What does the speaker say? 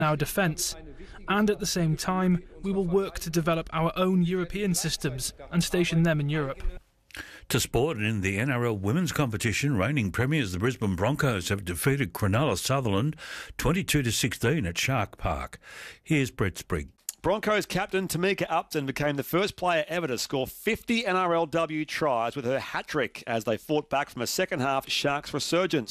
our defence. And at the same time, we will work to develop our own European systems and station them in Europe. To sport, in the NRL women's competition, reigning premiers the Brisbane Broncos have defeated Cronulla Sutherland 22-16 at Shark Park. Here's Brett Sprigg. Broncos captain Tamika Upton became the first player ever to score 50 NRLW tries with her hat-trick as they fought back from a second-half Sharks resurgence.